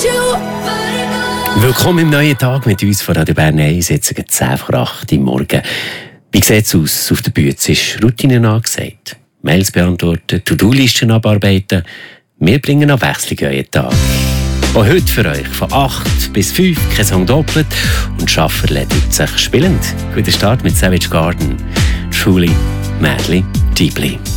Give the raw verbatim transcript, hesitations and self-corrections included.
Willkommen im neuen Tag mit uns von Radio Bern eins, jetzt gegen zehn vor acht Uhr morgen. Wie sieht es aus? Auf der Bühne ist Routine angesagt. Mails beantworten, To-Do-Listen abarbeiten. Wir bringen Abwechslung in euren Tag. Auch heute für euch von acht bis fünf, kein Song doppelt und Schaffer erledigt sich spielend. Guter Start mit Savage Garden. Truly, madly, deeply.